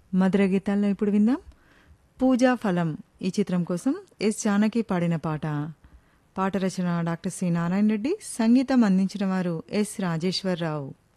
మధుర గీతాల్లో ఇప్పుడు విందాం పూజా ఫలం ఈ చిత్రం కోసం ఎస్ జానకి పాడిన పాట. పాట రచన డాక్టర్ సి నారాయణ రెడ్డి, సంగీతం అందించిన వారు ఎస్ రాజేశ్వరరావు.